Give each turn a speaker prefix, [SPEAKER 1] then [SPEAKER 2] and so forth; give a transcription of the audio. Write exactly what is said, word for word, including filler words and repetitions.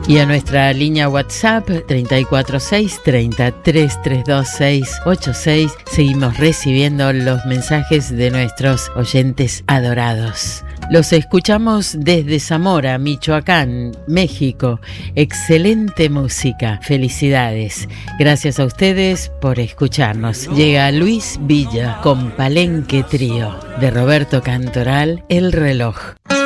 [SPEAKER 1] Y a nuestra línea WhatsApp treinta y cuatro seis treinta, tres tres dos seis ocho seis seguimos recibiendo los mensajes de nuestros oyentes adorados. Los escuchamos desde Zamora, Michoacán, México. Excelente música. Felicidades. Gracias a ustedes por escucharnos. Llega Luis Villa con Palenque Trío de Roberto Cantoral, El Reloj.